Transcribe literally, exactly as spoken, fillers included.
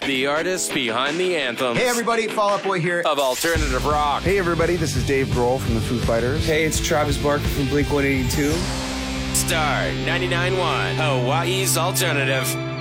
The artists behind the anthems. Hey everybody, Fall Out Boy here. Of alternative rock. Hey everybody, this is Dave Grohl from the Foo Fighters. Hey, it's Travis Barker from Blink one eighty-two. Star ninety-nine point one, Hawaii's alternative.